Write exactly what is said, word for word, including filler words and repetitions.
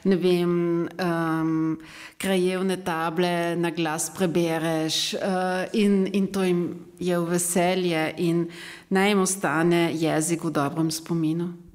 ne vem, um, krajevne table na glas prebereš uh, in, in to jim je v veselje in naj jim ostane jezik v dobrem spominu.